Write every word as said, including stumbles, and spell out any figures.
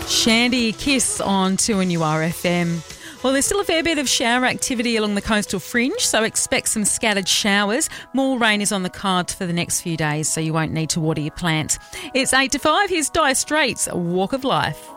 Shandy, Kiss on two N U R F M. Well, there's still a fair bit of shower activity along the coastal fringe, so expect some scattered showers. More rain is on the cards for the next few days, so you won't need to water your plants. It's eight to five. Here's Dire Straits, Walk of Life.